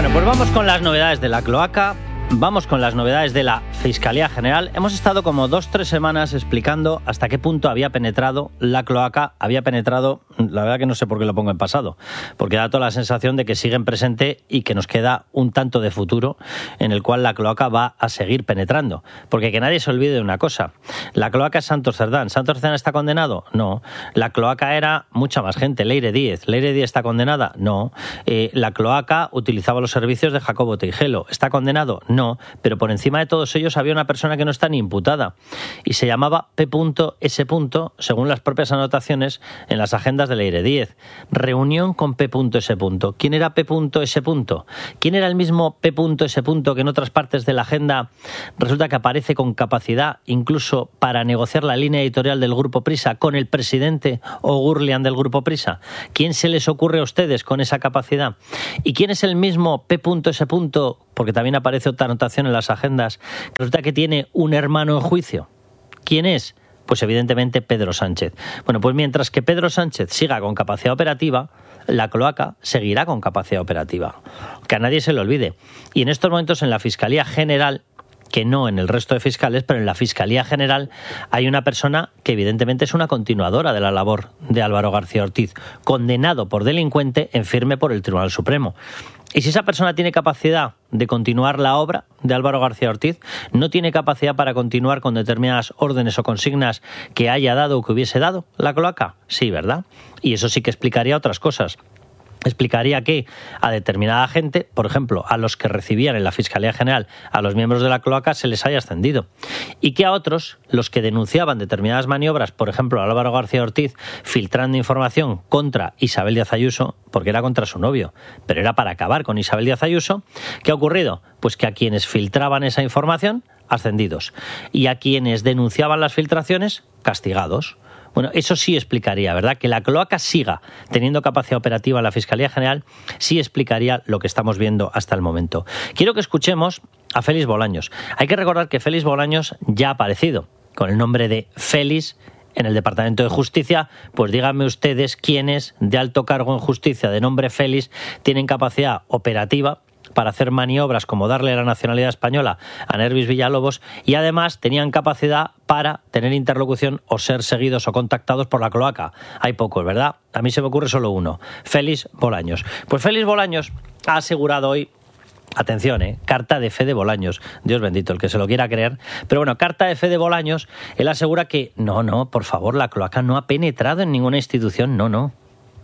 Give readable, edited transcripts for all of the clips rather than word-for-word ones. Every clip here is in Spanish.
Bueno, pues vamos con las novedades de la cloaca. Vamos con las novedades de la Fiscalía General. Hemos estado como 2-3 semanas explicando hasta qué punto había penetrado la cloaca. Había penetrado, la verdad que no sé por qué lo pongo en pasado, porque da toda la sensación de que sigue en presente y que nos queda un tanto de futuro en el cual la cloaca va a seguir penetrando. Porque que nadie se olvide de una cosa. La cloaca es Santos Cerdán. ¿Santos Cerdán está condenado? No. La cloaca era mucha más gente. Leire Díez. ¿Leire Díez está condenada? No. La cloaca utilizaba los servicios de Jacobo Teijelo. ¿Está condenado? No. Pero por encima de todos ellos había una persona que no está ni imputada y se llamaba P.S. según las propias anotaciones en las agendas de Leire Díez. Reunión con P.S. ¿Quién era P.S.? ¿Quién era el mismo P.S. que en otras partes de la agenda resulta que aparece con capacidad incluso para negociar la línea editorial del Grupo Prisa con el presidente O'Gurlian del Grupo Prisa? ¿Quién se les ocurre a ustedes con esa capacidad? ¿Y quién es el mismo P.S.? Porque también aparece otra anotación en las agendas, que resulta que tiene un hermano en juicio. ¿Quién es? Pues evidentemente Pedro Sánchez. Bueno, pues mientras que Pedro Sánchez siga con capacidad operativa, la cloaca seguirá con capacidad operativa. Que a nadie se le olvide. Y en estos momentos en la Fiscalía General, que no en el resto de fiscales, pero en la Fiscalía General hay una persona que evidentemente es una continuadora de la labor de Álvaro García Ortiz, condenado por delincuente en firme por el Tribunal Supremo. Y si esa persona tiene capacidad de continuar la obra de Álvaro García Ortiz, no tiene capacidad para continuar con determinadas órdenes o consignas que haya dado o que hubiese dado la cloaca, sí, ¿verdad? Y eso sí que explicaría otras cosas. Explicaría que a determinada gente, por ejemplo, a los que recibían en la Fiscalía General a los miembros de la cloaca, se les haya ascendido. Y que a otros, los que denunciaban determinadas maniobras, por ejemplo, a Álvaro García Ortiz, filtrando información contra Isabel Díaz Ayuso, porque era contra su novio, pero era para acabar con Isabel Díaz Ayuso, ¿qué ha ocurrido? Pues que a quienes filtraban esa información, ascendidos. Y a quienes denunciaban las filtraciones, castigados. Bueno, eso sí explicaría, ¿verdad? Que la cloaca siga teniendo capacidad operativa en la Fiscalía General, sí explicaría lo que estamos viendo hasta el momento. Quiero que escuchemos a Félix Bolaños. Hay que recordar que Félix Bolaños ya ha aparecido con el nombre de Félix en el Departamento de Justicia. Pues díganme ustedes quiénes de alto cargo en justicia de nombre Félix tienen capacidad operativa para hacer maniobras como darle la nacionalidad española a Nervis Villalobos y además tenían capacidad para tener interlocución o ser seguidos o contactados por la cloaca. Hay pocos, ¿verdad? A mí se me ocurre solo uno, Félix Bolaños. Pues Félix Bolaños ha asegurado hoy, atención, carta de fe de Bolaños, Dios bendito, el que se lo quiera creer, pero bueno, carta de fe de Bolaños, él asegura que no, por favor, la cloaca no ha penetrado en ninguna institución, no.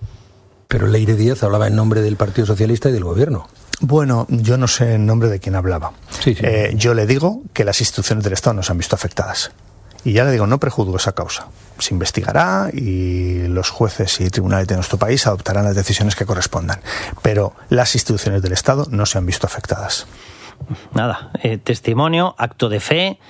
Pero Leire Díez hablaba en nombre del Partido Socialista y del Gobierno. Bueno, yo no sé en nombre de quién hablaba. Sí. Yo le digo que las instituciones del Estado no se han visto afectadas. Y ya le digo, no prejuzgo esa causa. Se investigará y los jueces y tribunales de nuestro país adoptarán las decisiones que correspondan. Pero las instituciones del Estado no se han visto afectadas. Nada, testimonio, acto de fe,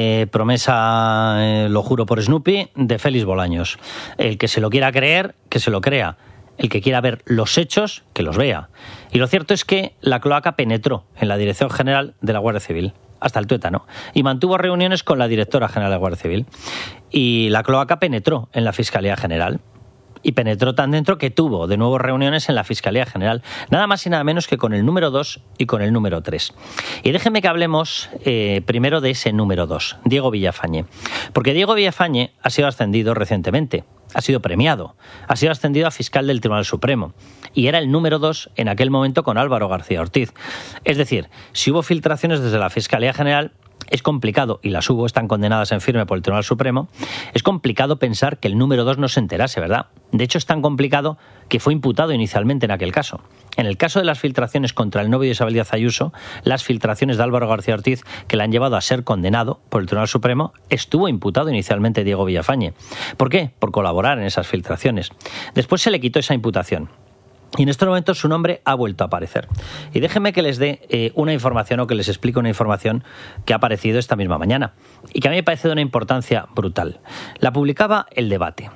promesa, lo juro por Snoopy, de Félix Bolaños. El que se lo quiera creer, que se lo crea. El que quiera ver los hechos, que los vea. Y lo cierto es que la cloaca penetró en la Dirección General de la Guardia Civil, hasta el tuétano, y mantuvo reuniones con la Directora General de la Guardia Civil. Y la cloaca penetró en la Fiscalía General. Y penetró tan dentro que tuvo de nuevo reuniones en la Fiscalía General, nada más y nada menos que con el número 2 y con el número 3. Y déjenme que hablemos primero de ese número 2, Diego Villafañe. Porque Diego Villafañe ha sido ascendido recientemente, ha sido premiado, ha sido ascendido a fiscal del Tribunal Supremo y era el número 2 en aquel momento con Álvaro García Ortiz. Es decir, si hubo filtraciones desde la Fiscalía General, es complicado, y las hubo, están condenadas en firme por el Tribunal Supremo, es complicado pensar que el número 2 no se enterase, ¿verdad? De hecho, es tan complicado que fue imputado inicialmente en aquel caso. En el caso de las filtraciones contra el novio de Isabel Díaz Ayuso, las filtraciones de Álvaro García Ortiz, que le han llevado a ser condenado por el Tribunal Supremo, estuvo imputado inicialmente Diego Villafañe. ¿Por qué? Por colaborar en esas filtraciones. Después se le quitó esa imputación. Y en estos momentos su nombre ha vuelto a aparecer. Y déjenme que les dé una información o que les explique una información que ha aparecido esta misma mañana y que a mí me parece de una importancia brutal. La publicaba El Debate.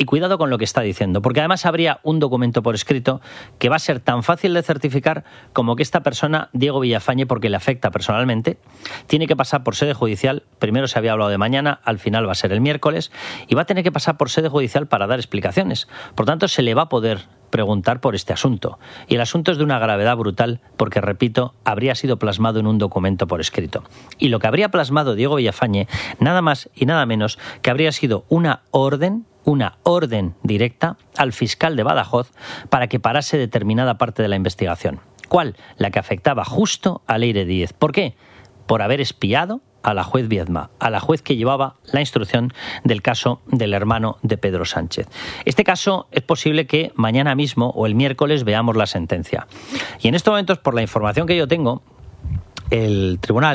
Y cuidado con lo que está diciendo, porque además habría un documento por escrito que va a ser tan fácil de certificar como que esta persona, Diego Villafañe, porque le afecta personalmente, tiene que pasar por sede judicial. Primero se había hablado de mañana, al final va a ser el miércoles, y va a tener que pasar por sede judicial para dar explicaciones. Por tanto, se le va a poder preguntar por este asunto. Y el asunto es de una gravedad brutal porque, repito, habría sido plasmado en un documento por escrito. Y lo que habría plasmado Diego Villafañe, nada más y nada menos que habría sido una orden directa al fiscal de Badajoz para que parase determinada parte de la investigación. ¿Cuál? La que afectaba justo a Leire Díez. ¿Por qué? Por haber espiado a la juez Viedma, a la juez que llevaba la instrucción del caso del hermano de Pedro Sánchez. Este caso es posible que mañana mismo o el miércoles veamos la sentencia. Y en estos momentos, por la información que yo tengo, el juzgado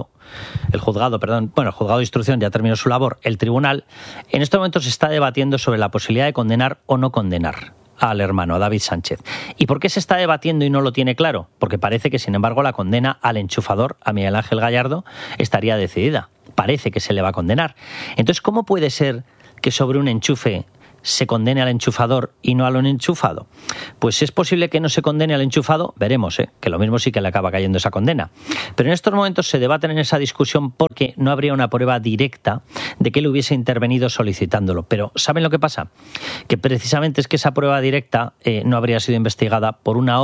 de instrucción ya terminó su labor. El tribunal en estos momentos está debatiendo sobre la posibilidad de condenar o no condenar al hermano, a David Sánchez. ¿Y por qué se está debatiendo y no lo tiene claro? Porque parece que, sin embargo, la condena al enchufador, a Miguel Ángel Gallardo, estaría decidida. Parece que se le va a condenar. Entonces, ¿cómo puede ser que sobre un enchufe se condene al enchufador y no al enchufado? Pues es posible que no se condene al enchufado, veremos, que lo mismo sí que le acaba cayendo esa condena. Pero en estos momentos se debaten en esa discusión porque no habría una prueba directa de que él hubiese intervenido solicitándolo. Pero ¿saben lo que pasa? Que precisamente es que esa prueba directa no habría sido investigada por una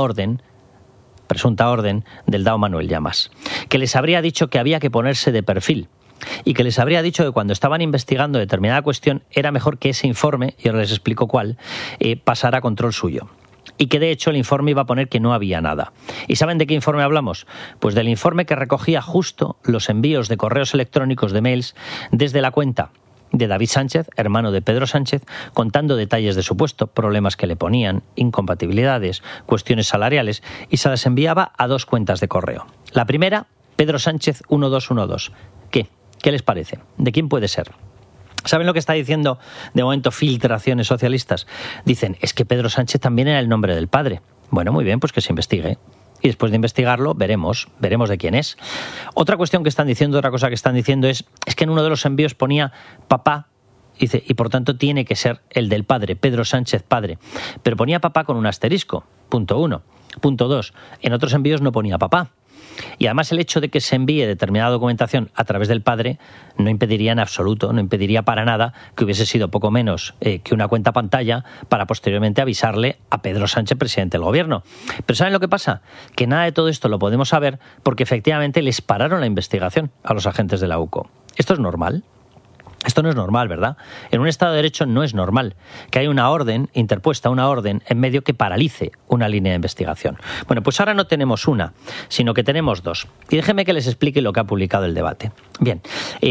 presunta orden del DAO Manuel Llamas, que les habría dicho que había que ponerse de perfil y que les habría dicho que cuando estaban investigando determinada cuestión era mejor que ese informe, y ahora les explico cuál, pasara a control suyo. Y que de hecho el informe iba a poner que no había nada. ¿Y saben de qué informe hablamos? Pues del informe que recogía justo los envíos de correos electrónicos, de mails, desde la cuenta de David Sánchez, hermano de Pedro Sánchez, contando detalles de su puesto, problemas que le ponían, incompatibilidades, cuestiones salariales, y se las enviaba a 2 cuentas de correo. La primera, Pedro Sánchez 1212. ¿Qué les parece? ¿De quién puede ser? ¿Saben lo que está diciendo de momento filtraciones socialistas? Dicen, es que Pedro Sánchez también era el nombre del padre. Bueno, muy bien, pues que se investigue. Y después de investigarlo, veremos de quién es. Otra cosa que están diciendo es que en uno de los envíos ponía papá, dice, y por tanto tiene que ser el del padre, Pedro Sánchez padre. Pero ponía papá con un asterisco, punto 1. Punto 2, en otros envíos no ponía papá. Y además el hecho de que se envíe determinada documentación a través del padre no impediría en absoluto, no impediría para nada que hubiese sido poco menos que una cuenta pantalla para posteriormente avisarle a Pedro Sánchez, presidente del gobierno. Pero ¿saben lo que pasa? Que nada de todo esto lo podemos saber porque efectivamente les pararon la investigación a los agentes de la UCO. ¿Esto es normal? Esto no es normal, ¿verdad? En un Estado de Derecho no es normal que haya una orden interpuesta, una orden en medio que paralice una línea de investigación. Bueno, pues ahora no tenemos una, sino que tenemos 2. Y déjenme que les explique lo que ha publicado el debate. Bien,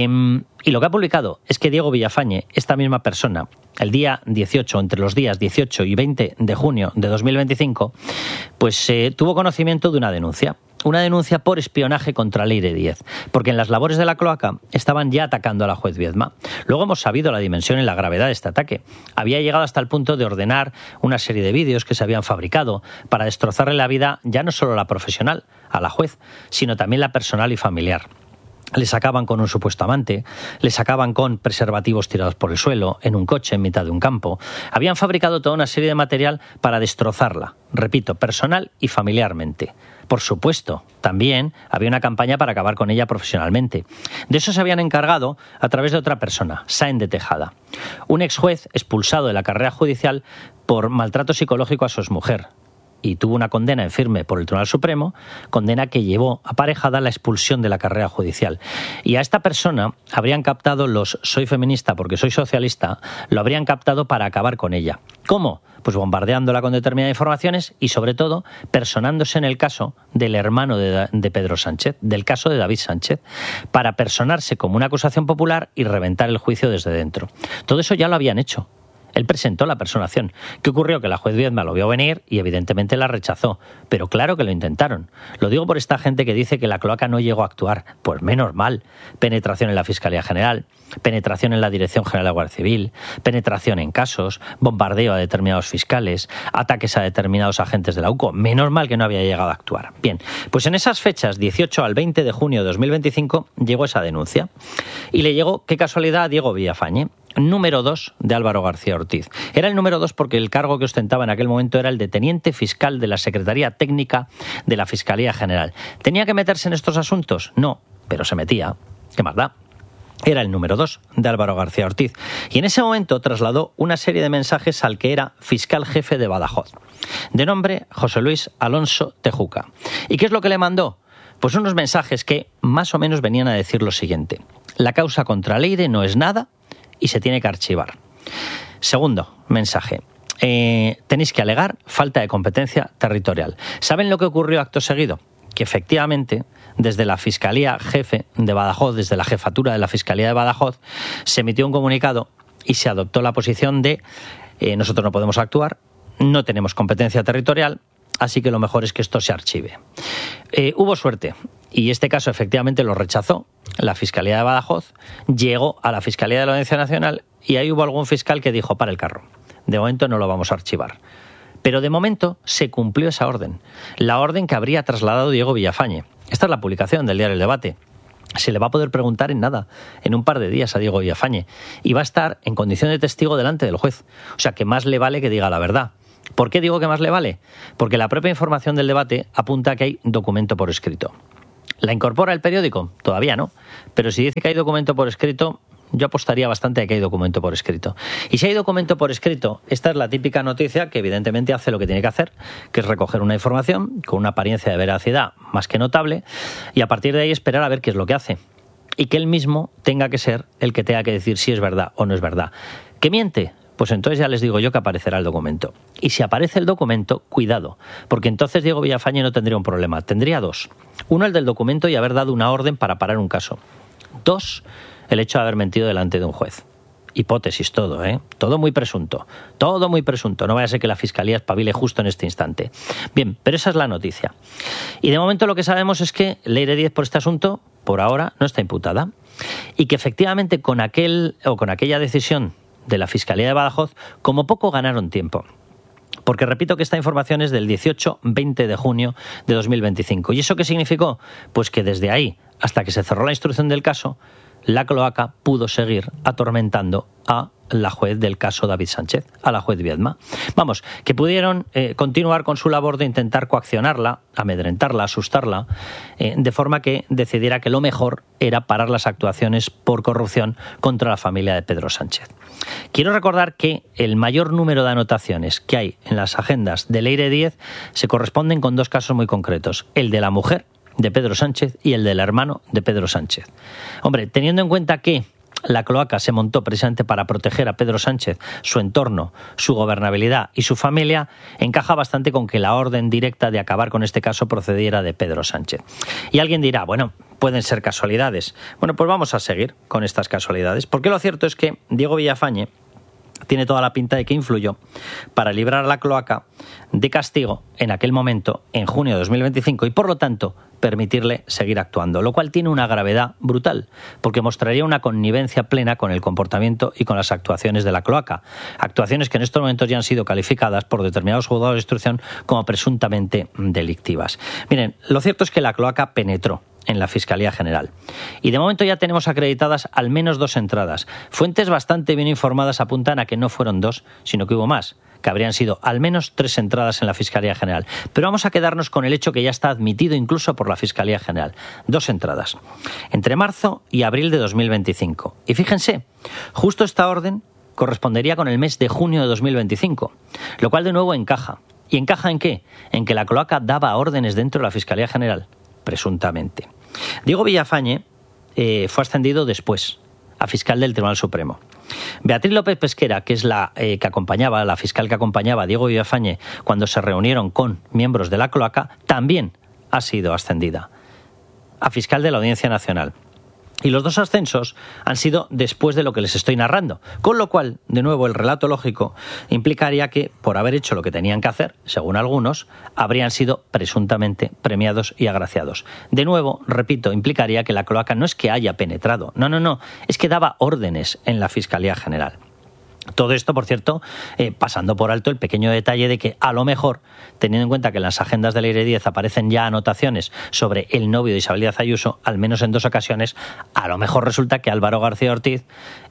y lo que ha publicado es que Diego Villafañe, esta misma persona, el día 18, entre los días 18 y 20 de junio de 2025, pues tuvo conocimiento de una denuncia por espionaje contra Leire Díez, porque en las labores de la cloaca estaban ya atacando a la juez Viedma. Luego hemos sabido la dimensión y la gravedad de este ataque. Había llegado hasta el punto de ordenar una serie de vídeos que se habían fabricado para destrozarle la vida, ya no solo la profesional, a la juez, sino también la personal y familiar. Le sacaban con un supuesto amante, le sacaban con preservativos tirados por el suelo, en un coche, en mitad de un campo. Habían fabricado toda una serie de material para destrozarla, repito, personal y familiarmente. Por supuesto, también había una campaña para acabar con ella profesionalmente. De eso se habían encargado a través de otra persona, Sáenz de Tejada, un ex juez expulsado de la carrera judicial por maltrato psicológico a su exmujer. Y tuvo una condena en firme por el Tribunal Supremo, condena que llevó aparejada la expulsión de la carrera judicial. Y a esta persona habrían captado los soy feminista porque soy socialista, lo habrían captado para acabar con ella. ¿Cómo? Pues bombardeándola con determinadas informaciones y, sobre todo, personándose en el caso del hermano de Pedro Sánchez, del caso de David Sánchez, para personarse como una acusación popular y reventar el juicio desde dentro. Todo eso ya lo habían hecho. Él presentó la personación. ¿Qué ocurrió? Que la juez Viedma lo vio venir y evidentemente la rechazó. Pero claro que lo intentaron. Lo digo por esta gente que dice que la cloaca no llegó a actuar. Pues menos mal. Penetración en la Fiscalía General, penetración en la Dirección General de la Guardia Civil, penetración en casos, bombardeo a determinados fiscales, ataques a determinados agentes de la UCO. Menos mal que no había llegado a actuar. Bien, pues en esas fechas, 18 al 20 de junio de 2025, llegó esa denuncia. Y le llegó, qué casualidad, a Diego Villafañe. número 2 de Álvaro García Ortiz. Era el número 2 porque el cargo que ostentaba en aquel momento era el de teniente fiscal de la Secretaría Técnica de la Fiscalía General. ¿Tenía que meterse en estos asuntos? No, pero se metía. ¿Qué más da? Era el número 2 de Álvaro García Ortiz. Y en ese momento trasladó una serie de mensajes al que era fiscal jefe de Badajoz, de nombre José Luis Alonso Tejuca. ¿Y qué es lo que le mandó? Pues unos mensajes que más o menos venían a decir lo siguiente: la causa contra Leire no es nada y se tiene que archivar. Segundo mensaje: tenéis que alegar falta de competencia territorial. ¿Saben lo que ocurrió acto seguido? Que efectivamente, desde la Fiscalía Jefe de Badajoz, desde la jefatura de la Fiscalía de Badajoz, se emitió un comunicado y se adoptó la posición de nosotros no podemos actuar, no tenemos competencia territorial, así que lo mejor es que esto se archive. Hubo suerte y este caso efectivamente lo rechazó la Fiscalía de Badajoz, llegó a la Fiscalía de la Audiencia Nacional y ahí hubo algún fiscal que dijo: para el carro, de momento no lo vamos a archivar. Pero de momento se cumplió esa orden, la orden que habría trasladado Diego Villafañe. Esta es la publicación del diario El Debate. Se le va a poder preguntar en nada, en un par de días, a Diego Villafañe, y va a estar en condición de testigo delante del juez. O sea que más le vale que diga la verdad. ¿Por qué digo que más le vale? Porque la propia información del debate apunta a que hay documento por escrito. ¿La incorpora el periódico? Todavía no. Pero si dice que hay documento por escrito, yo apostaría bastante a que hay documento por escrito. Y si hay documento por escrito, esta es la típica noticia que evidentemente hace lo que tiene que hacer, que es recoger una información con una apariencia de veracidad más que notable y a partir de ahí esperar a ver qué es lo que hace. Y que él mismo tenga que ser el que tenga que decir si es verdad o no es verdad. ¿Que miente? Pues entonces ya les digo yo que aparecerá el documento. Y si aparece el documento, cuidado, porque entonces Diego Villafañe no tendría un problema, tendría dos. Uno, el del documento y haber dado una orden para parar un caso. Dos, el hecho de haber mentido delante de un juez. Hipótesis todo, ¿eh? Todo muy presunto. Todo muy presunto. No vaya a ser que la Fiscalía espabile justo en este instante. Bien, pero esa es la noticia. Y de momento lo que sabemos es que Leire Díez por este asunto, por ahora, no está imputada. Y que efectivamente con aquella decisión de la Fiscalía de Badajoz, como poco ganaron tiempo. Porque repito que esta información es del 18-20 de junio de 2025. ¿Y eso qué significó? Pues que desde ahí hasta que se cerró la instrucción del caso, la cloaca pudo seguir atormentando a la juez del caso David Sánchez, a la juez Viedma. Vamos, que pudieron continuar con su labor de intentar coaccionarla, amedrentarla, asustarla, de forma que decidiera que lo mejor era parar las actuaciones por corrupción contra la familia de Pedro Sánchez. Quiero recordar que el mayor número de anotaciones que hay en las agendas de Leire Díez se corresponden con dos casos muy concretos: el de la mujer de Pedro Sánchez y el del hermano de Pedro Sánchez. Hombre, teniendo en cuenta que la cloaca se montó precisamente para proteger a Pedro Sánchez, su entorno, su gobernabilidad y su familia, encaja bastante con que la orden directa de acabar con este caso procediera de Pedro Sánchez. Y alguien dirá, bueno, pueden ser casualidades. Bueno, pues vamos a seguir con estas casualidades, porque lo cierto es que Diego Villafañe tiene toda la pinta de que influyó para librar a la cloaca de castigo en aquel momento, en junio de 2025, y por lo tanto permitirle seguir actuando, lo cual tiene una gravedad brutal, porque mostraría una connivencia plena con el comportamiento y con las actuaciones de la cloaca, actuaciones que en estos momentos ya han sido calificadas por determinados juzgados de instrucción como presuntamente delictivas. Miren, lo cierto es que la cloaca penetró en la Fiscalía General. Y de momento ya tenemos acreditadas al menos 2 entradas. Fuentes bastante bien informadas apuntan a que no fueron 2, sino que hubo más, que habrían sido al menos 3 entradas en la Fiscalía General. Pero vamos a quedarnos con el hecho que ya está admitido incluso por la Fiscalía General. 2 entradas. Entre marzo y abril de 2025. Y fíjense, justo esta orden correspondería con el mes de junio de 2025, lo cual de nuevo encaja. ¿Y encaja en qué? En que la cloaca daba órdenes dentro de la Fiscalía General, presuntamente. Diego Villafañe fue ascendido después a fiscal del Tribunal Supremo. Beatriz López Pesquera, que es la fiscal que acompañaba a Diego Villafañe cuando se reunieron con miembros de la cloaca, también ha sido ascendida a fiscal de la Audiencia Nacional. Y los 2 ascensos han sido después de lo que les estoy narrando, con lo cual, de nuevo, el relato lógico implicaría que, por haber hecho lo que tenían que hacer, según algunos, habrían sido presuntamente premiados y agraciados. De nuevo, repito, implicaría que la cloaca no es que haya penetrado, no, es que daba órdenes en la Fiscalía General. Todo esto, por cierto, pasando por alto el pequeño detalle de que a lo mejor, teniendo en cuenta que en las agendas del Aire 10 aparecen ya anotaciones sobre el novio de Isabel Díaz Ayuso, al menos en 2 ocasiones, a lo mejor resulta que Álvaro García Ortiz,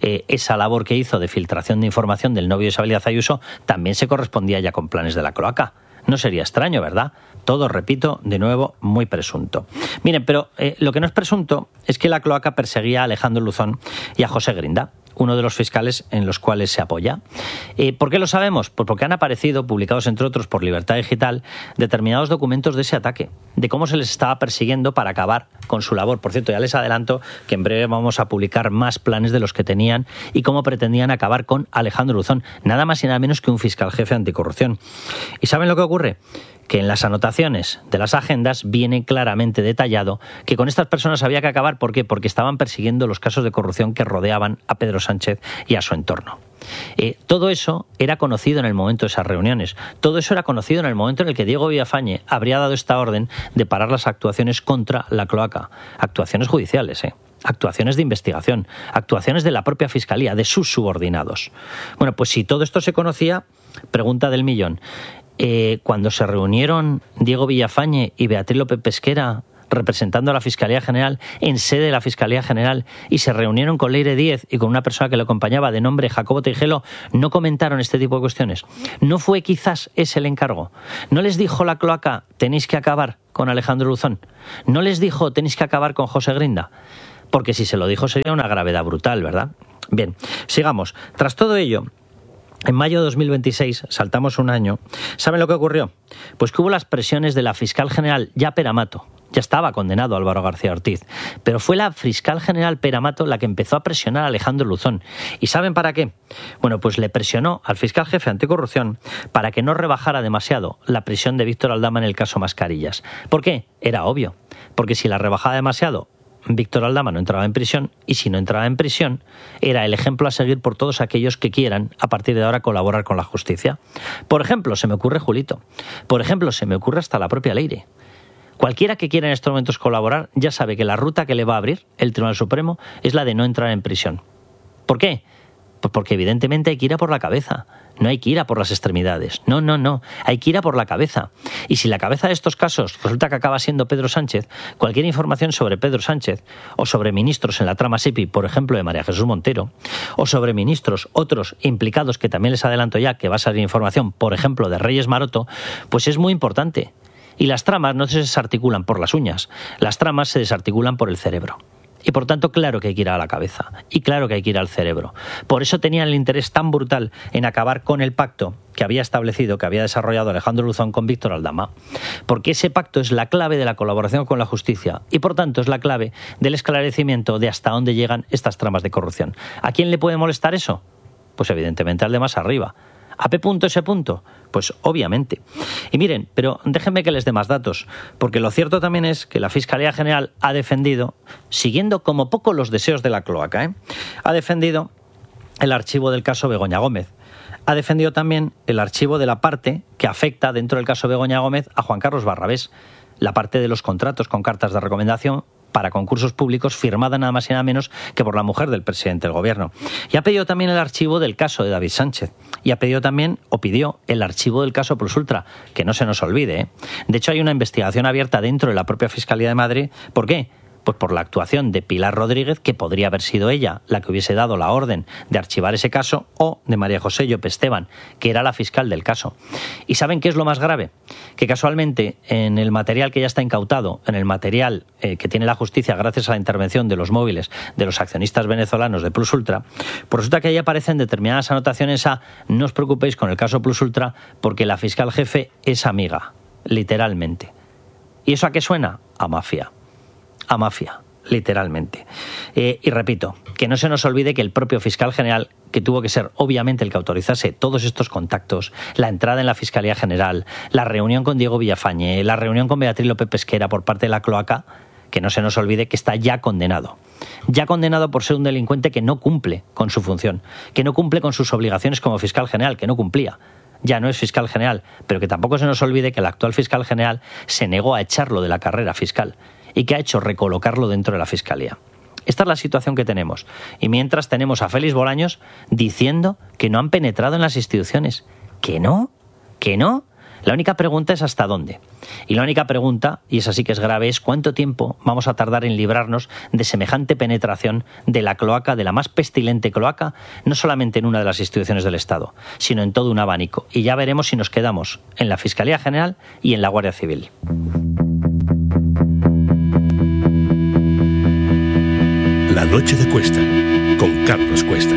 esa labor que hizo de filtración de información del novio de Isabel Díaz Ayuso, también se correspondía ya con planes de la cloaca. No sería extraño, ¿verdad? Todo, repito, de nuevo, muy presunto. Miren, pero lo que no es presunto es que la cloaca perseguía a Alejandro Luzón y a José Grinda, uno de los fiscales en los cuales se apoya. ¿Por qué lo sabemos? Pues porque han aparecido, publicados entre otros por Libertad Digital, determinados documentos de ese ataque, de cómo se les estaba persiguiendo para acabar con su labor. Por cierto, ya les adelanto que en breve vamos a publicar más planes de los que tenían y cómo pretendían acabar con Alejandro Luzón, nada más y nada menos que un fiscal jefe anticorrupción. ¿Y saben lo que ocurre? Que en las anotaciones de las agendas viene claramente detallado que con estas personas había que acabar. ¿Por qué? Porque estaban persiguiendo los casos de corrupción que rodeaban a Pedro Sánchez y a su entorno. Todo eso era conocido en el momento de esas reuniones. Todo eso era conocido en el momento en el que Diego Villafañe habría dado esta orden de parar las actuaciones contra la cloaca. Actuaciones judiciales, actuaciones de investigación, actuaciones de la propia Fiscalía, de sus subordinados. Bueno, pues si todo esto se conocía, pregunta del millón. Cuando se reunieron Diego Villafañe y Beatriz López Pesquera representando a la Fiscalía General en sede de la Fiscalía General y se reunieron con Leire Díez y con una persona que lo acompañaba de nombre Jacobo Tejero, ¿no comentaron este tipo de cuestiones? ¿No fue quizás ese el encargo? ¿No les dijo la cloaca tenéis que acabar con Alejandro Luzón? ¿No les dijo tenéis que acabar con José Grinda? Porque si se lo dijo sería una gravedad brutal, ¿verdad? Bien, sigamos. Tras todo ello, en mayo de 2026, saltamos un año, ¿saben lo que ocurrió? Pues que hubo las presiones de la fiscal general ya Peramato. Ya estaba condenado Álvaro García Ortiz, pero fue la fiscal general Peramato la que empezó a presionar a Alejandro Luzón. ¿Y saben para qué? Bueno, pues le presionó al fiscal jefe anticorrupción para que no rebajara demasiado la prisión de Víctor Aldama en el caso Mascarillas. ¿Por qué? Era obvio, porque si la rebajaba demasiado, Víctor Aldama no entraba en prisión, y si no entraba en prisión, era el ejemplo a seguir por todos aquellos que quieran, a partir de ahora, colaborar con la justicia. Por ejemplo, se me ocurre Julito. Por ejemplo, se me ocurre hasta la propia Leire. Cualquiera que quiera en estos momentos colaborar ya sabe que la ruta que le va a abrir el Tribunal Supremo es la de no entrar en prisión. ¿Por qué? Pues porque evidentemente hay que ir a por la cabeza. No hay que ir a por las extremidades. No. Hay que ir a por la cabeza. Y si la cabeza de estos casos resulta que acaba siendo Pedro Sánchez, cualquier información sobre Pedro Sánchez o sobre ministros en la trama SEPI, por ejemplo, de María Jesús Montero, o sobre ministros otros implicados que también les adelanto ya que va a salir información, por ejemplo, de Reyes Maroto, pues es muy importante. Y las tramas no se desarticulan por las uñas, las tramas se desarticulan por el cerebro. Y por tanto, claro que hay que ir a la cabeza y claro que hay que ir al cerebro. Por eso tenían el interés tan brutal en acabar con el pacto que había establecido, que había desarrollado Alejandro Luzón con Víctor Aldama, porque ese pacto es la clave de la colaboración con la justicia y por tanto es la clave del esclarecimiento de hasta dónde llegan estas tramas de corrupción. ¿A quién le puede molestar eso? Pues evidentemente al de más arriba. ¿A P. ese punto? Pues obviamente. Y miren, pero déjenme que les dé más datos, porque lo cierto también es que la Fiscalía General ha defendido, siguiendo como poco los deseos de la cloaca, ha defendido el archivo del caso Begoña Gómez. Ha defendido también el archivo de la parte que afecta dentro del caso Begoña Gómez a Juan Carlos Barrabés, la parte de los contratos con cartas de recomendación para concursos públicos firmada nada más y nada menos que por la mujer del presidente del gobierno. Y ha pedido también el archivo del caso de David Sánchez. Y ha pedido también, o pidió, el archivo del caso Plus Ultra, que no se nos olvide. De hecho, hay una investigación abierta dentro de la propia Fiscalía de Madrid. ¿Por qué? Pues por la actuación de Pilar Rodríguez, que podría haber sido ella la que hubiese dado la orden de archivar ese caso, o de María José Llope Esteban, que era la fiscal del caso. ¿Y saben qué es lo más grave? Que casualmente en el material que ya está incautado, en el material que tiene la justicia gracias a la intervención de los móviles de los accionistas venezolanos de Plus Ultra, pues resulta que ahí aparecen determinadas anotaciones a no os preocupéis con el caso Plus Ultra porque la fiscal jefe es amiga, literalmente. ¿Y eso a qué suena? A mafia. A mafia, literalmente. Y repito, que no se nos olvide que el propio fiscal general, que tuvo que ser obviamente el que autorizase todos estos contactos, la entrada en la Fiscalía General, la reunión con Diego Villafañe, la reunión con Beatriz López Pesquera por parte de la cloaca, que no se nos olvide que está ya condenado por ser un delincuente que no cumple con su función, que no cumple con sus obligaciones como fiscal general, que no cumplía. Ya no es fiscal general, pero que tampoco se nos olvide que el actual fiscal general se negó a echarlo de la carrera fiscal y que ha hecho recolocarlo dentro de la Fiscalía. Esta es la situación que tenemos. Y mientras tenemos a Félix Bolaños diciendo que no han penetrado en las instituciones. ¿Que no? ¿Que no? La única pregunta es ¿hasta dónde? Y la única pregunta, y esa sí que es grave, es ¿cuánto tiempo vamos a tardar en librarnos de semejante penetración de la cloaca, de la más pestilente cloaca, no solamente en una de las instituciones del Estado, sino en todo un abanico? Y ya veremos si nos quedamos en la Fiscalía General y en la Guardia Civil. La noche de Cuesta, con Carlos Cuesta.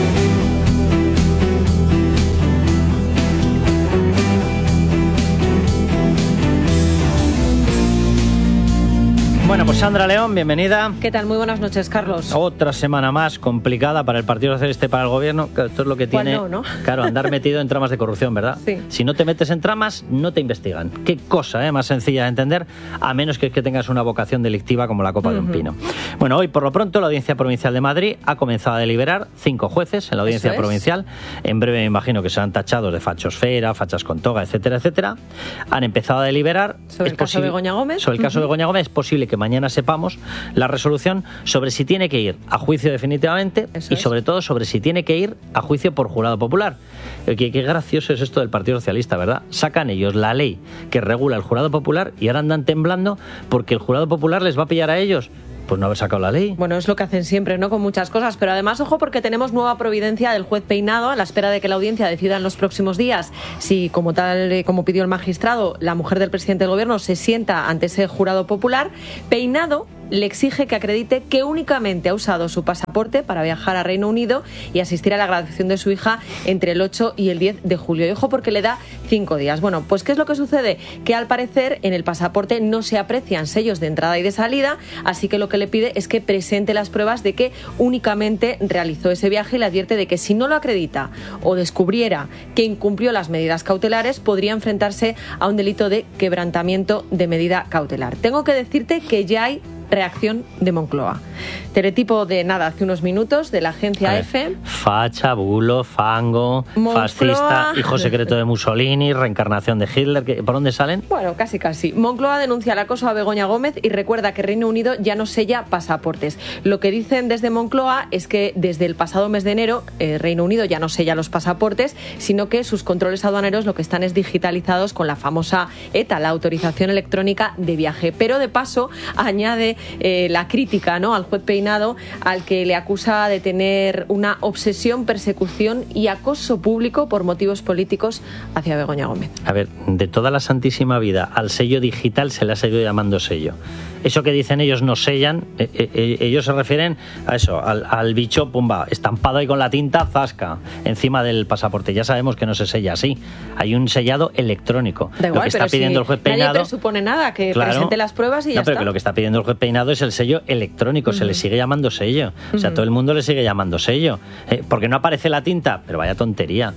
Bueno, pues Sandra León, bienvenida. ¿Qué tal? Muy buenas noches, Carlos. Otra semana más complicada para el Partido Socialista y para el Gobierno. Esto es lo que tiene, ¿no? Claro, andar metido en tramas de corrupción, ¿verdad? Sí. Si no te metes en tramas, no te investigan. Qué cosa, más sencilla de entender, a menos que tengas una vocación delictiva como la copa de un pino. Bueno, hoy por lo pronto la Audiencia Provincial de Madrid ha comenzado a deliberar 5 jueces en la Audiencia Provincial. En breve me imagino que serán tachados de fachosfera, fachas con toga, etcétera, etcétera. Han empezado a deliberar sobre el caso de Begoña Gómez. Sobre el caso de Begoña Gómez es posible que mañana sepamos la resolución sobre si tiene que ir a juicio definitivamente y sobre todo sobre si tiene que ir a juicio por jurado popular. Qué gracioso es esto del Partido Socialista, ¿verdad? Sacan ellos la ley que regula el jurado popular y ahora andan temblando porque el jurado popular les va a pillar a ellos. Pues no haber sacado la ley. Bueno, es lo que hacen siempre, ¿no? Con muchas cosas. Pero además, ojo, porque tenemos nueva providencia del juez Peinado a la espera de que la audiencia decida en los próximos días si, como pidió el magistrado, la mujer del presidente del gobierno se sienta ante ese jurado popular. Peinado le exige que acredite que únicamente ha usado su pasaporte para viajar a Reino Unido y asistir a la graduación de su hija entre el 8 y el 10 de julio. Y ojo, porque le da 5 días. Bueno, pues ¿qué es lo que sucede? Que al parecer en el pasaporte no se aprecian sellos de entrada y de salida, así que lo que le pide es que presente las pruebas de que únicamente realizó ese viaje y le advierte de que si no lo acredita o descubriera que incumplió las medidas cautelares, podría enfrentarse a un delito de quebrantamiento de medida cautelar. Tengo que decirte que ya hay reacción de Moncloa. Teletipo de nada, hace unos minutos, de la agencia EFE. Facha, bulo, fango, Moncloa, fascista, hijo secreto de Mussolini, reencarnación de Hitler. ¿Por dónde salen? Bueno, casi. Moncloa denuncia el acoso a Begoña Gómez y recuerda que Reino Unido ya no sella pasaportes. Lo que dicen desde Moncloa es que desde el pasado mes de enero Reino Unido ya no sella los pasaportes, sino que sus controles aduaneros lo que están es digitalizados con la famosa ETA, la autorización electrónica de viaje. Pero de paso añade la crítica, ¿no?, al juez Peinado, al que le acusa de tener una obsesión, persecución y acoso público por motivos políticos hacia Begoña Gómez. A ver, de toda la santísima vida al sello digital se le ha seguido llamando sello. Eso que dicen ellos no sellan, ellos se refieren a eso, al bicho, pumba, estampado ahí con la tinta, zasca, encima del pasaporte. Ya sabemos que no se sella así. Hay un sellado electrónico. Da igual, lo que está pidiendo el juez Peinado, nadie presupone nada, que presente las pruebas y ya está. Pero que lo que está pidiendo el juez Peinado es el sello electrónico, se le sigue llamando sello. O sea, todo el mundo le sigue llamando sello. Porque no aparece la tinta, pero vaya tontería.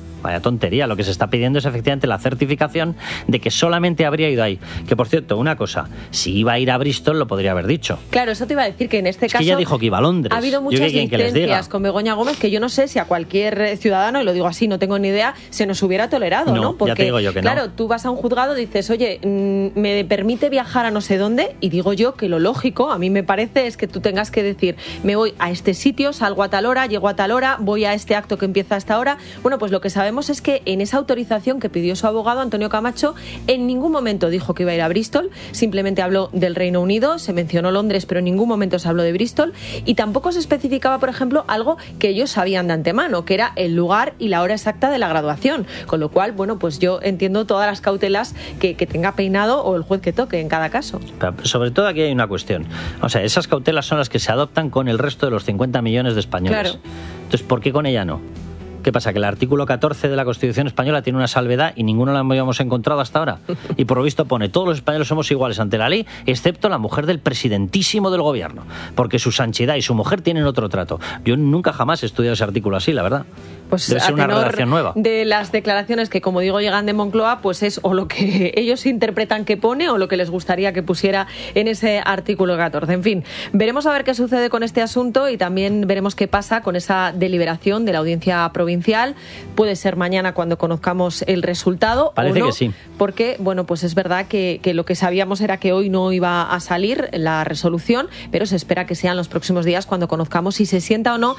Lo que se está pidiendo es efectivamente la certificación de que solamente habría ido ahí. Que, por cierto, una cosa, si iba a ir a Bristol lo podría haber dicho. Claro, eso te iba a decir, que en este caso que ella dijo que iba a Londres. Ha habido muchas licencias con Begoña Gómez que yo no sé si a cualquier ciudadano, y lo digo así, no tengo ni idea, se nos hubiera tolerado, ¿no? Porque, ya te digo yo que claro, tú vas a un juzgado y dices, oye, me permite viajar a no sé dónde, y digo yo que lo lógico, a mí me parece, es que tú tengas que decir, me voy a este sitio, salgo a tal hora, llego a tal hora, voy a este acto que empieza a esta hora. Bueno, pues lo que sabemos es que en esa autorización que pidió su abogado, Antonio Camacho, en ningún momento dijo que iba a ir a Bristol, simplemente habló del Reino Unido, se mencionó Londres, pero en ningún momento se habló de Bristol, y tampoco se especificaba, por ejemplo, algo que ellos sabían de antemano, que era el lugar y la hora exacta de la graduación, con lo cual, bueno, pues yo entiendo todas las cautelas que tenga Peinado o el juez que toque en cada caso. Pero sobre todo aquí hay una cuestión, o sea, esas cautelas son las que se adoptan con el resto de los 50 millones de españoles. Claro. Entonces, ¿por qué con ella no? ¿Qué pasa? Que el artículo 14 de la Constitución española tiene una salvedad y ninguno la habíamos encontrado hasta ahora. Y por lo visto pone, todos los españoles somos iguales ante la ley, excepto la mujer del presidentísimo del gobierno, porque su santidad y su mujer tienen otro trato. Yo nunca jamás he estudiado ese artículo así, la verdad. Pues debe ser una redacción nueva. De las declaraciones que, como digo, llegan de Moncloa, pues es o lo que ellos interpretan que pone o lo que les gustaría que pusiera en ese artículo 14. En fin, veremos a ver qué sucede con este asunto y también veremos qué pasa con esa deliberación de la Audiencia Provincial provincial. Puede ser mañana cuando conozcamos el resultado. Parece o no, que sí. Porque, bueno, pues es verdad que lo que sabíamos era que hoy no iba a salir la resolución, pero se espera que sean los próximos días cuando conozcamos si se sienta o no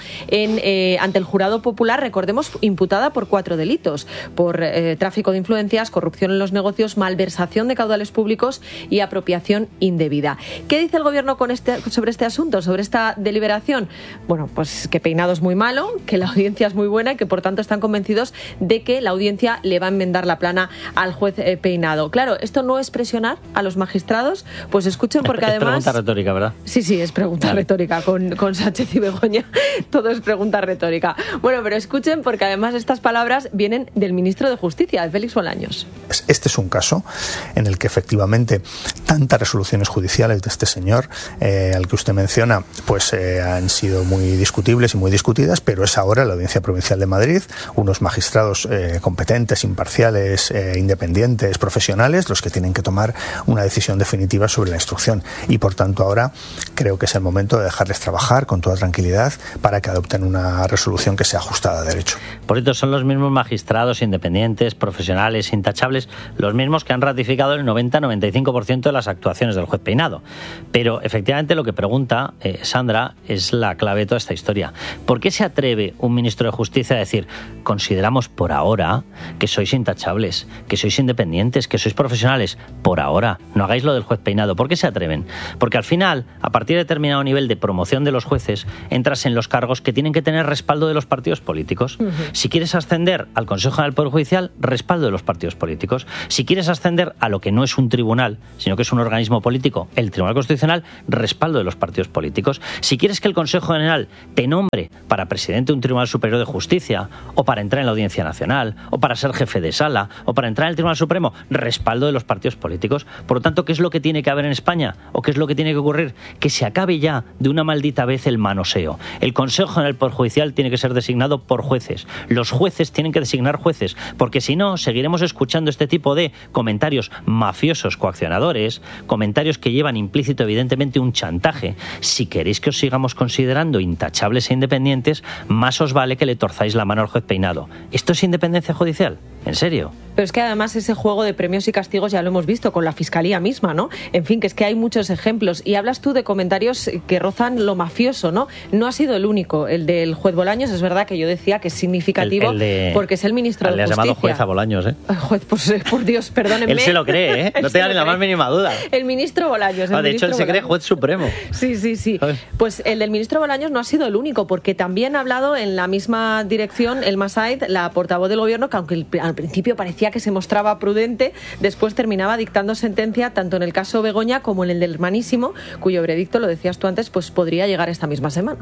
ante el jurado popular, recordemos, imputada por 4 delitos, por tráfico de influencias, corrupción en los negocios, malversación de caudales públicos y apropiación indebida. ¿Qué dice el Gobierno sobre este asunto, sobre esta deliberación? Bueno, pues que Peinado es muy malo, que la audiencia es muy buena y que por tanto están convencidos de que la audiencia le va a enmendar la plana al juez Peinado. Claro, esto no es presionar a los magistrados, pues escuchen, porque además... Es pregunta retórica, ¿verdad? Sí, es pregunta retórica con Sánchez y Begoña, todo es pregunta retórica. Bueno, pero escuchen, porque además estas palabras vienen del ministro de Justicia, de Félix Bolaños. Este es un caso en el que efectivamente tantas resoluciones judiciales de este señor, al que usted menciona, pues han sido muy discutibles y muy discutidas, pero es ahora la Audiencia Provincial de Madrid, unos magistrados competentes, imparciales, independientes, profesionales, los que tienen que tomar una decisión definitiva sobre la instrucción. Y por tanto ahora creo que es el momento de dejarles trabajar con toda tranquilidad para que adopten una resolución que sea ajustada a derecho. Por cierto, son los mismos magistrados independientes, profesionales, intachables, los mismos que han ratificado el 90-95% de las actuaciones del juez Peinado. Pero efectivamente lo que pregunta Sandra es la clave de toda esta historia. ¿Por qué se atreve un ministro de Justicia a decir: consideramos por ahora que sois intachables, que sois independientes, que sois profesionales? Por ahora, no hagáis lo del juez Peinado. ¿Por qué se atreven? Porque al final, a partir de determinado nivel de promoción de los jueces, entras en los cargos que tienen que tener respaldo de los partidos políticos. Si quieres ascender al Consejo General del Poder Judicial, respaldo de los partidos políticos. Si quieres ascender a lo que no es un tribunal, sino que es un organismo político, el Tribunal Constitucional, respaldo de los partidos políticos. Si quieres que el Consejo General te nombre para presidente de un Tribunal Superior de Justicia, o para entrar en la Audiencia Nacional, o para ser jefe de sala, o para entrar en el Tribunal Supremo, respaldo de los partidos políticos. Por lo tanto, ¿qué es lo que tiene que haber en España? ¿O qué es lo que tiene que ocurrir? Que se acabe ya de una maldita vez el manoseo. El Consejo General del Poder Judicial tiene que ser designado por jueces. Los jueces tienen que designar jueces, porque si no, seguiremos escuchando este tipo de comentarios mafiosos, coaccionadores, comentarios que llevan implícito evidentemente un chantaje. Si queréis que os sigamos considerando intachables e independientes, más os vale que le torzáis la mano al juez Peinado. ¿Esto es independencia judicial? ¿En serio? Pero es que además ese juego de premios y castigos ya lo hemos visto con la Fiscalía misma, ¿no? En fin, que es que hay muchos ejemplos. Y hablas tú de comentarios que rozan lo mafioso, ¿no? No ha sido el único. El del juez Bolaños, es verdad que yo decía que es significativo porque es el ministro de Justicia. Le has llamado juez a Bolaños, ¿eh? Juez, pues, por Dios, perdónenme. Él se lo cree, ¿eh? No te da ni la más mínima duda. El ministro Bolaños. De hecho, él se cree juez supremo. Sí. Pues el del ministro Bolaños no ha sido el único, porque también ha hablado en la misma dirección Elma Said, la portavoz del Gobierno, que aunque al principio parecía que se mostraba prudente, después terminaba dictando sentencia tanto en el caso Begoña como en el del hermanísimo, cuyo veredicto, lo decías tú antes, pues podría llegar esta misma semana.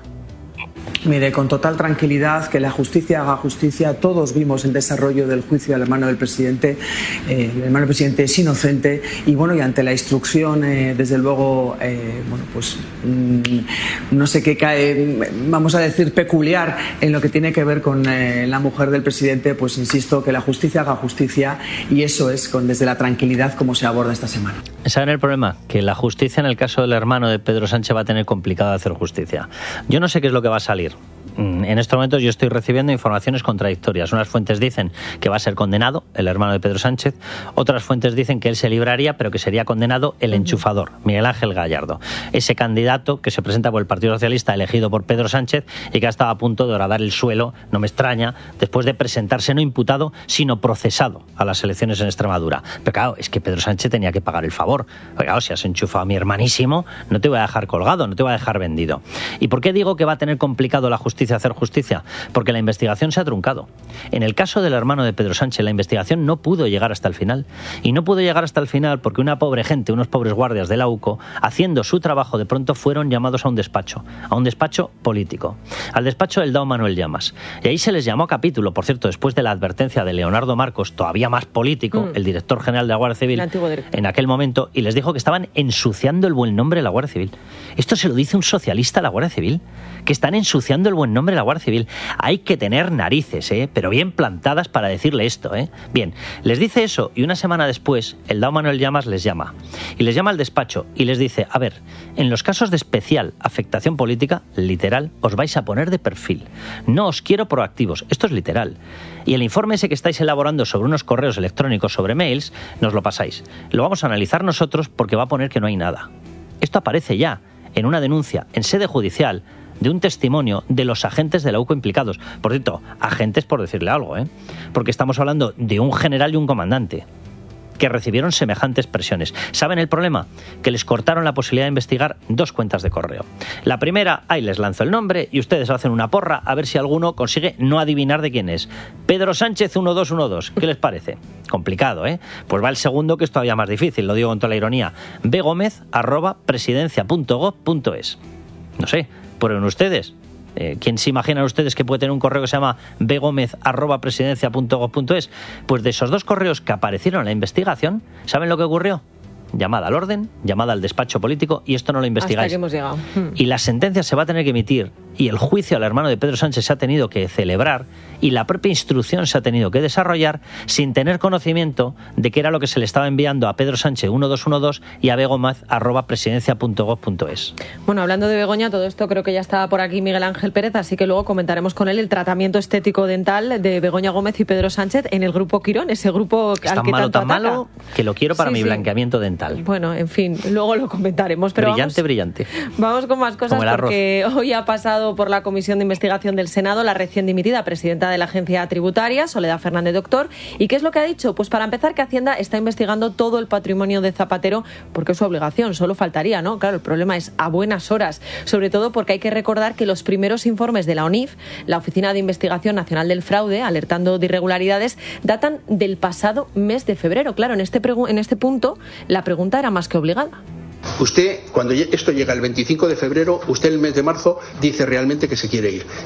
Mire, con total tranquilidad, que la justicia haga justicia. Todos vimos el desarrollo del juicio al hermano del presidente. El hermano del presidente es inocente y bueno, y ante la instrucción, desde luego, no sé qué cae, vamos a decir, peculiar en lo que tiene que ver con la mujer del presidente, pues insisto, que la justicia haga justicia, y eso es desde la tranquilidad como se aborda esta semana. ¿Saben el problema? Que la justicia en el caso del hermano de Pedro Sánchez va a tener complicado hacer justicia. Yo no sé qué es lo que va a salir. En estos momentos yo estoy recibiendo informaciones contradictorias. Unas fuentes dicen que va a ser condenado el hermano de Pedro Sánchez, otras fuentes dicen que él se libraría, pero que sería condenado el enchufador, Miguel Ángel Gallardo, ese candidato que se presenta por el Partido Socialista elegido por Pedro Sánchez y que ha estado a punto de horadar el suelo, no me extraña, después de presentarse no imputado, sino procesado a las elecciones en Extremadura. Pero claro, es que Pedro Sánchez tenía que pagar el favor. Porque claro, si has enchufado a mi hermanísimo, no te voy a dejar colgado, no te voy a dejar vendido. ¿Y por qué digo que va a tener complicado la justicia hacer justicia? Porque la investigación se ha truncado. En el caso del hermano de Pedro Sánchez, la investigación no pudo llegar hasta el final. Y no pudo llegar hasta el final porque una pobre gente, unos pobres guardias de la UCO, haciendo su trabajo, de pronto fueron llamados a un despacho político, al despacho del Dao Manuel Llamas. Y ahí se les llamó a capítulo, por cierto, después de la advertencia de Leonardo Marcos, todavía más político, el director general de la Guardia Civil, en aquel momento, y les dijo que estaban ensuciando el buen nombre de la Guardia Civil. Esto se lo dice un socialista a la Guardia Civil, que están ensuciando el buen buen nombre la Guardia Civil. Hay que tener narices, pero bien plantadas para decirle esto. Bien, les dice eso y una semana después el Dao Manuel Llamas les llama. Y les llama al despacho y les dice, a ver, en los casos de especial afectación política, literal, os vais a poner de perfil. No os quiero proactivos. Esto es literal. Y el informe ese que estáis elaborando sobre unos correos electrónicos, sobre mails, nos lo pasáis. Lo vamos a analizar nosotros porque va a poner que no hay nada. Esto aparece ya en una denuncia en sede judicial de un testimonio de los agentes de la UCO implicados. Por cierto, agentes por decirle algo, porque estamos hablando de un general y un comandante que recibieron semejantes presiones. ¿Saben el problema? Que les cortaron la posibilidad de investigar 2 cuentas de correo. La primera, ahí les lanzo el nombre y ustedes hacen una porra a ver si alguno consigue no adivinar de quién es. Pedro Sánchez 1212. ¿Qué les parece? Complicado, Pues va el segundo, que es todavía más difícil, lo digo con toda la ironía. bgomez@presidencia.gov.es. No sé, prueben ustedes. ¿Quién se imaginan ustedes que puede tener un correo que se llama bgomez@presidencia.gov.es? Pues de esos 2 correos que aparecieron en la investigación, ¿saben lo que ocurrió? Llamada al orden, llamada al despacho político, y esto no lo investigáis. Hasta que hemos llegado. Y la sentencia se va a tener que emitir, y el juicio al hermano de Pedro Sánchez se ha tenido que celebrar, y la propia instrucción se ha tenido que desarrollar sin tener conocimiento de qué era lo que se le estaba enviando a Pedro Sánchez 1212 y a begomez@presidencia.gov.es. Bueno, hablando de Begoña, todo esto creo que ya está por aquí Miguel Ángel Pérez, así que luego comentaremos con él el tratamiento estético dental de Begoña Gómez y Pedro Sánchez en el grupo Quirón, ese grupo al que tanto ataca. Tan malo que lo quiero para mi blanqueamiento dental. Bueno, en fin, luego lo comentaremos. Pero brillante. Vamos con más cosas porque hoy ha pasado por la Comisión de Investigación del Senado la recién dimitida presidenta de la Agencia Tributaria, Soledad Fernández Doctor. ¿Y qué es lo que ha dicho? Pues para empezar, que Hacienda está investigando todo el patrimonio de Zapatero porque es su obligación, solo faltaría, ¿no? Claro, el problema es a buenas horas, sobre todo porque hay que recordar que los primeros informes de la ONIF, la Oficina de Investigación Nacional del Fraude, alertando de irregularidades, datan del pasado mes de febrero. Claro, en este punto la pregunta era más que obligada. Usted, cuando esto llega el 25 de febrero, usted el mes de marzo dice realmente que se quiere ir.